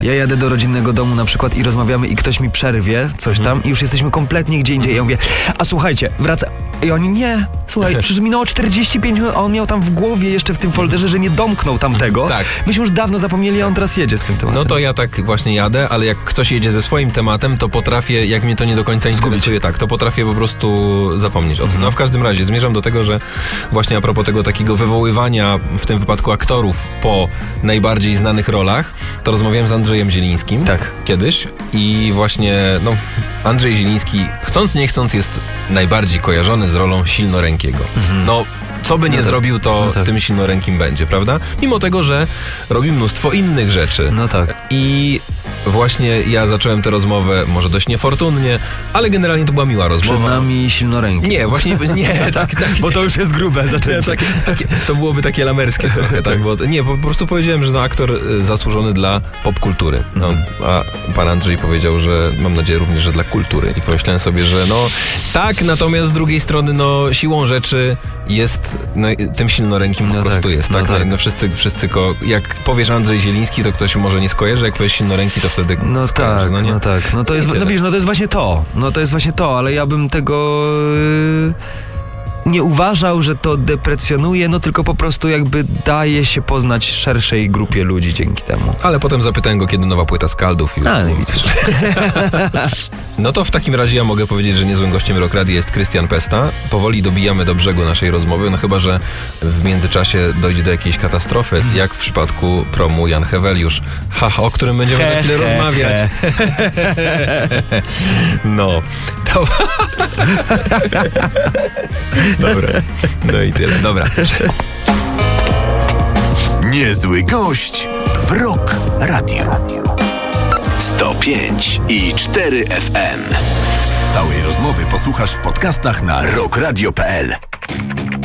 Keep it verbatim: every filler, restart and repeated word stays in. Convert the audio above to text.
Ja jadę do rodzinnego domu na przykład i rozmawiamy i ktoś mi przerwie coś tam Mhm. i już jesteśmy kompletnie gdzie indziej. Ja mówię, a słuchajcie, wraca. I oni, nie, słuchaj, przecież minęło czterdzieści pięć minut, a on miał tam w głowie jeszcze w tym folderze, że nie domknął tamtego. Tak. Myśmy już dawno zapomnieli, a on teraz jedzie z tym tematem. No to ja tak właśnie jadę, ale jak ktoś jedzie ze swoim tematem, to potrafię, jak mnie to nie do końca interesuje, tak, to potrafię po prostu zapomnieć o tym. No w każdym razie zmierzam do tego, że właśnie a propos tego takiego wywoływania, w tym wypadku aktorów, po najbardziej znanych rolach, to rozmawiałem z Andrzejem Zielińskim Tak. kiedyś i właśnie, no, Andrzej Zieliński, chcąc nie chcąc, jest najbardziej kojarzony z rolą silnorękiego. Mhm. No, co by nie No tak. zrobił, to No tak. tym silnorękim będzie, prawda? Mimo tego, że robi mnóstwo innych rzeczy. No tak. I właśnie ja zacząłem tę rozmowę może dość niefortunnie, ale generalnie to była miła Przed rozmowa. nami silnoręki. Nie, właśnie nie, tak, tak. Bo to już jest grube zaczęcie. Takie, takie, to byłoby takie lamerskie trochę, tak? Bo, nie, po prostu powiedziałem, że no, aktor y, zasłużony dla popkultury. No, a pan Andrzej powiedział, że mam nadzieję również, że dla kultury. I pomyślałem sobie, że no tak, natomiast z drugiej strony no siłą rzeczy jest, no, tym silnorękim po No prostu tak, jest, no tak? tak. No, no wszyscy, wszyscy ko, jak powiesz Andrzej Zieliński, to ktoś może nie skojarzy, jak powiesz silnoręki, to wtedy No skojarzy, tak, no nie? no tak. No to jest, I no tyle. wiesz, no to jest właśnie to. No to jest właśnie to, ale ja bym tego yy, nie uważał, że to deprecjonuje, no tylko po prostu jakby daje się poznać szerszej grupie ludzi dzięki temu. Ale potem zapytałem go, kiedy nowa płyta Skaldów. I już A, nie było. widzisz. No to w takim razie ja mogę powiedzieć, że niezłym gościem Rock Radia jest Krystian Pesta. Powoli dobijamy do brzegu naszej rozmowy, no chyba, że w międzyczasie dojdzie do jakiejś katastrofy, jak w przypadku promu Jan Heweliusz, ha, o którym będziemy za chwilę rozmawiać. No, to... Dobra, no i tyle, dobra. Niezły gość w Rock Radio. sto pięć i cztery F M. Całej rozmowy posłuchasz w podcastach na rock radio kropka p l.